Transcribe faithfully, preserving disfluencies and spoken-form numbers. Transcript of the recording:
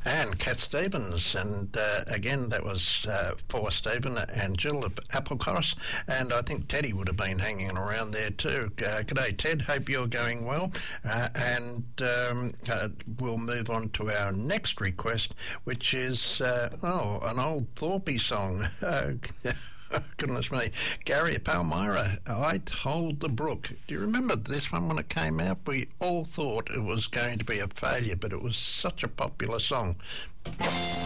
And Cat Stevens, and uh, again that was uh, for Stephen and Jill of Applecross, and I think Teddy would have been hanging around there too. Uh, g'day Ted, hope you're going well, uh, and um, uh, we'll move on to our next request, which is, uh, oh, an old Thorpe song. Uh, Goodness me. Gary Palmyra, I Told the Brook. Do you remember this one when it came out? We all thought it was going to be a failure, but it was such a popular song.